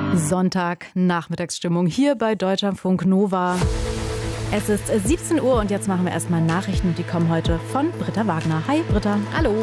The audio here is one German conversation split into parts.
Sonntag, Nachmittagsstimmung hier bei Deutschlandfunk Nova. Es ist 17 Uhr und jetzt machen wir erstmal Nachrichten und die kommen heute von Britta Wagner. Hi Britta. Hallo.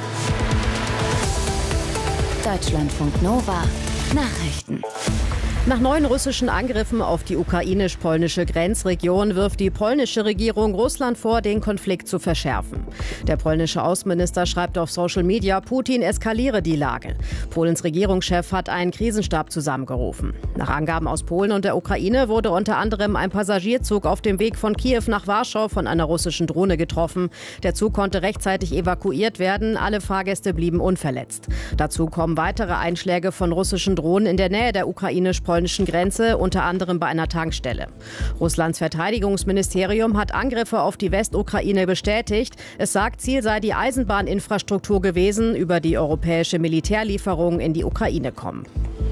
Deutschlandfunk Nova. Nachrichten. Nach 9 russischen Angriffen auf die ukrainisch-polnische Grenzregion wirft die polnische Regierung Russland vor, den Konflikt zu verschärfen. Der polnische Außenminister schreibt auf Social Media, Putin eskaliere die Lage. Polens Regierungschef hat einen Krisenstab zusammengerufen. Nach Angaben aus Polen und der Ukraine wurde unter anderem ein Passagierzug auf dem Weg von Kiew nach Warschau von einer russischen Drohne getroffen. Der Zug konnte rechtzeitig evakuiert werden, alle Fahrgäste blieben unverletzt. Dazu kommen weitere Einschläge von russischen Drohnen in der Nähe der ukrainisch-polnischen Grenze, unter anderem bei einer Tankstelle. Russlands Verteidigungsministerium hat Angriffe auf die Westukraine bestätigt. Es sagt, Ziel sei die Eisenbahninfrastruktur gewesen, über die europäische Militärlieferungen in die Ukraine kommen.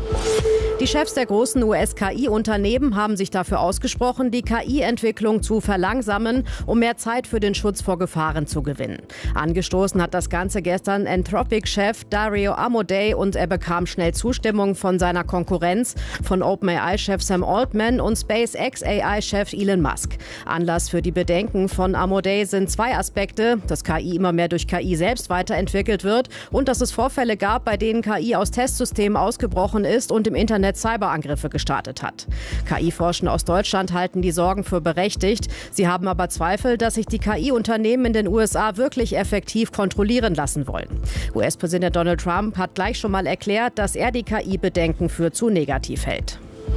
Die Chefs der großen US-KI-Unternehmen haben sich dafür ausgesprochen, die KI-Entwicklung zu verlangsamen, um mehr Zeit für den Schutz vor Gefahren zu gewinnen. Angestoßen hat das Ganze gestern Anthropic-Chef Dario Amodei und er bekam schnell Zustimmung von seiner Konkurrenz, von OpenAI-Chef Sam Altman und SpaceX-AI-Chef Elon Musk. Anlass für die Bedenken von Amodei sind 2 Aspekte, dass KI immer mehr durch KI selbst weiterentwickelt wird und dass es Vorfälle gab, bei denen KI aus Testsystemen ausgebrochen ist und im Internet Cyberangriffe gestartet hat. KI-Forscher aus Deutschland halten die Sorgen für berechtigt. Sie haben aber Zweifel, dass sich die KI-Unternehmen in den USA wirklich effektiv kontrollieren lassen wollen. US-Präsident Donald Trump hat gleich schon mal erklärt, dass er die KI-Bedenken für zu negativ hält.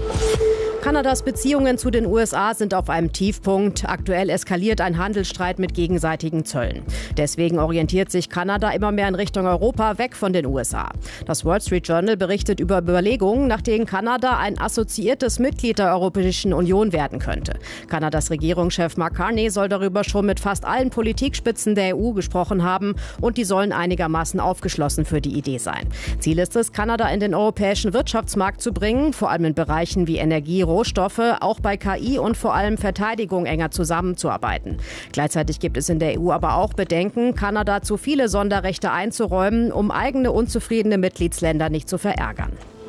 Kanadas Beziehungen zu den USA sind auf einem Tiefpunkt. Aktuell eskaliert ein Handelsstreit mit gegenseitigen Zöllen. Deswegen orientiert sich Kanada immer mehr in Richtung Europa, weg von den USA. Das Wall Street Journal berichtet über Überlegungen, nach denen Kanada ein assoziiertes Mitglied der Europäischen Union werden könnte. Kanadas Regierungschef Mark Carney soll darüber schon mit fast allen Politikspitzen der EU gesprochen haben und die sollen einigermaßen aufgeschlossen für die Idee sein. Ziel ist es, Kanada in den europäischen Wirtschaftsmarkt zu bringen, vor allem in Bereichen wie Energie, Rohstoffe, auch bei KI und vor allem Verteidigung enger zusammenzuarbeiten. Gleichzeitig gibt es in der EU aber auch Bedenken, Kanada zu viele Sonderrechte einzuräumen, um eigene unzufriedene Mitgliedsländer nicht zu verärgern.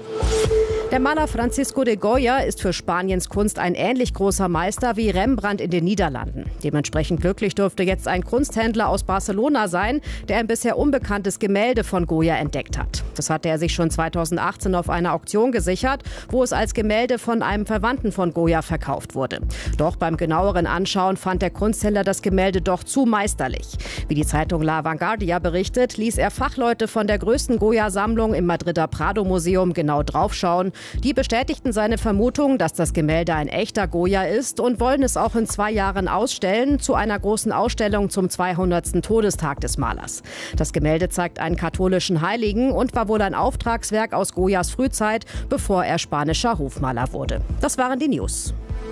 Der Maler Francisco de Goya ist für Spaniens Kunst ein ähnlich großer Meister wie Rembrandt in den Niederlanden. Dementsprechend glücklich dürfte jetzt ein Kunsthändler aus Barcelona sein, der ein bisher unbekanntes Gemälde von Goya entdeckt hat. Das hatte er sich schon 2018 auf einer Auktion gesichert, wo es als Gemälde von einem Verwandten von Goya verkauft wurde. Doch beim genaueren Anschauen fand der Kunsthändler das Gemälde doch zu meisterlich. Wie die Zeitung La Vanguardia berichtet, ließ er Fachleute von der größten Goya-Sammlung im Madrider Prado-Museum genau draufschauen. Die bestätigten seine Vermutung, dass das Gemälde ein echter Goya ist und wollen es auch in 2 Jahren ausstellen, zu einer großen Ausstellung zum 200. Todestag des Malers. Das Gemälde zeigt einen katholischen Heiligen und war wohl ein Auftragswerk aus Goyas Frühzeit, bevor er spanischer Hofmaler wurde. Das waren die News.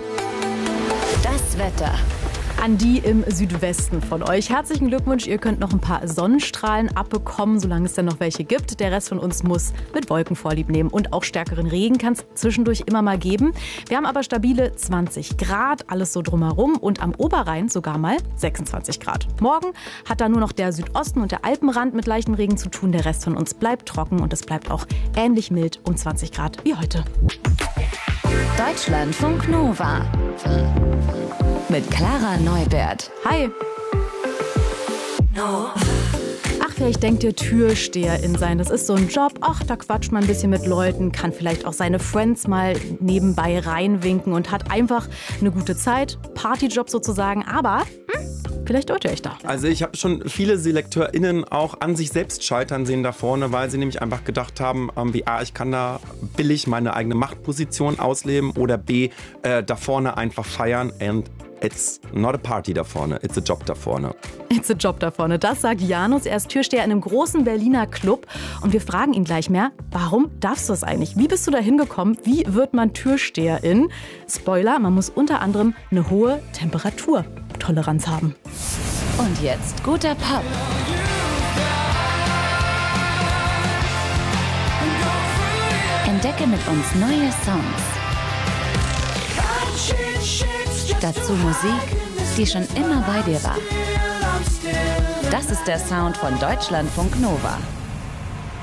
Das Wetter. An die im Südwesten von euch. Herzlichen Glückwunsch, ihr könnt noch ein paar Sonnenstrahlen abbekommen, solange es denn noch welche gibt. Der Rest von uns muss mit Wolken Vorlieb nehmen und auch stärkeren Regen kann es zwischendurch immer mal geben. Wir haben aber stabile 20 Grad, alles so drumherum und am Oberrhein sogar mal 26 Grad. Morgen hat da nur noch der Südosten und der Alpenrand mit leichtem Regen zu tun. Der Rest von uns bleibt trocken und es bleibt auch ähnlich mild um 20 Grad wie heute. Deutschlandfunk Nova. Mit Clara Neubert. Hi. Ach, vielleicht denkt ihr Türsteherin sein. Das ist so ein Job. Ach, da quatscht man ein bisschen mit Leuten, kann vielleicht auch seine Friends mal nebenbei reinwinken und hat einfach eine gute Zeit. Partyjob sozusagen. Aber vielleicht irrt ihr euch da. Also ich habe schon viele SelekteurInnen auch an sich selbst scheitern sehen da vorne, weil sie nämlich einfach gedacht haben, wie A, ich kann da billig meine eigene Machtposition ausleben oder B, da vorne einfach feiern and it's not a party da vorne, it's a job da vorne. It's a job da vorne, das sagt Janus. Er ist Türsteher in einem großen Berliner Club und wir fragen ihn gleich mehr, warum darfst du das eigentlich? Wie bist du da hingekommen? Wie wird man Türsteherin? Spoiler, man muss unter anderem eine hohe Temperaturtoleranz haben. Und jetzt guter Pop. Entdecke mit uns neue Songs. Dazu Musik, die schon immer bei dir war. Das ist der Sound von Deutschlandfunk Nova.